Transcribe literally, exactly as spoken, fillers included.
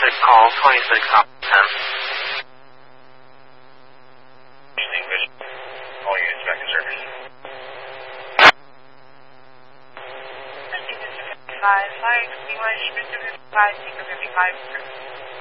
twenty-six, call twenty-six, out ten. English, all units back in service. fifty-five, flight English, Mister fifty-five, Speaker fifty-five.